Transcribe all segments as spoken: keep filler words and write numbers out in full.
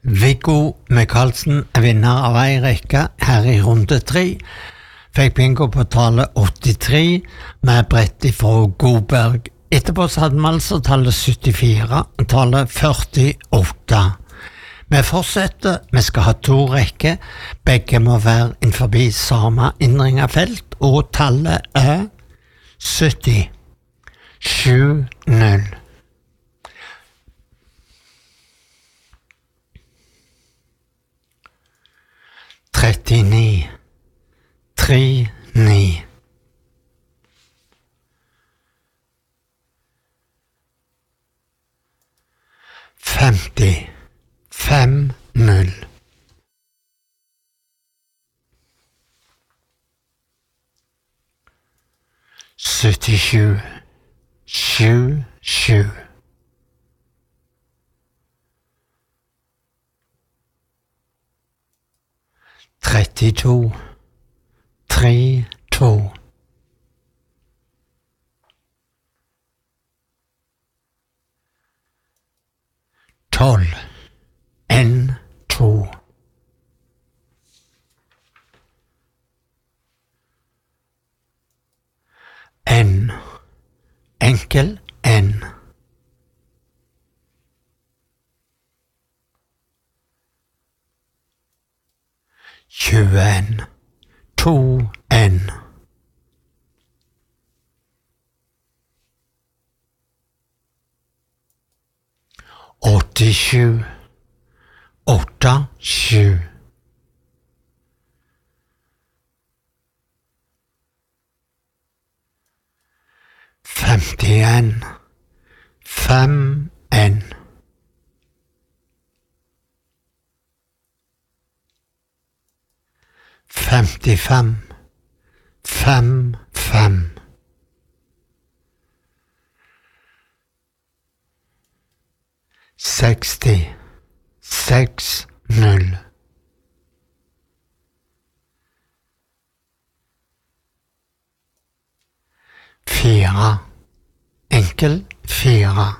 Viggo Michaelsen er vinner av ei rekke her i runde tre. Fikk bingo på tallet åttitre med brett ifra Godberg. Etterpå så hadde vi altså tallet syttifire, tallet førtiåtte. Vi fortsetter, vi skal ha to rekker. Begge må være innenfor samme innringerfelt, og tallet er sytti. sju null. trettini, tre ni. femti, fem null. syttisju, sju sju. trettito, tre to. tolv, en to. En, enkel en. tjueen, to en. åttisju, åtte sju. femtien, fem en. femtifem, fem fem. seksti, seks null. fire, enkel fire.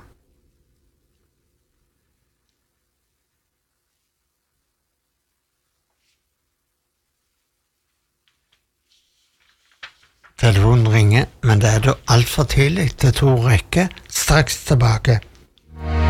Telefonen ringer, men det er da alt for tidlig til to rekker. Straks tilbake.